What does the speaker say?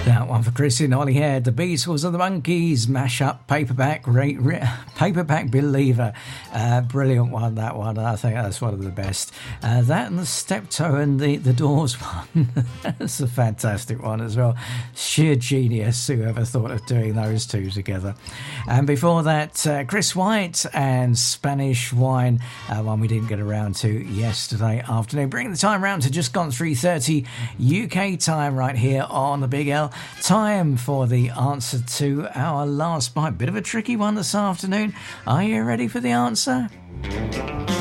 That one for Chris in Holyhead. The Beatles and the Monkees mash up Paperback Paperback Believer. Brilliant one, that one. I think that's one of the best. That and the Steptoe and the Doors one. That's a fantastic one as well. Sheer genius, whoever thought of doing those two together. And before that, Chris White and Spanish Wine, one we didn't get around to yesterday afternoon. Bringing the time round to just gone 3:30 UK time right here on the Big L. Time for the answer to our last bite. Bit of a tricky one this afternoon. Are you ready for the answer?